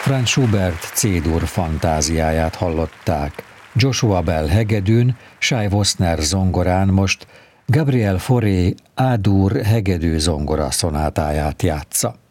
Franz Schubert C-dur fantáziáját hallották. Joshua Bell hegedűn, Shai Wossner zongorán most Gabriel Fauré A-dur hegedű zongora szonátáját játsza.